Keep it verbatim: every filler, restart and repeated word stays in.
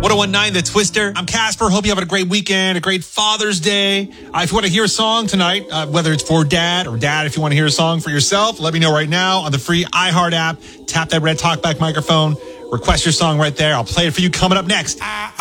ten nineteen The Twister. I'm Casper. Hope you have a great weekend, a great Father's Day. Uh, if you want to hear a song tonight, uh, whether it's for dad or dad, if you want to hear a song for yourself, let me know right now on the free iHeart app. Tap that red talkback microphone. Request your song right there. I'll play it for you coming up next.